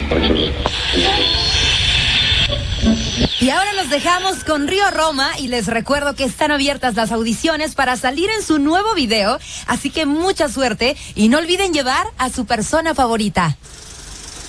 Y ahora nos dejamos con Río Roma y les recuerdo que están abiertas las audiciones para salir en su nuevo video, así que mucha suerte y no olviden llevar a su persona favorita.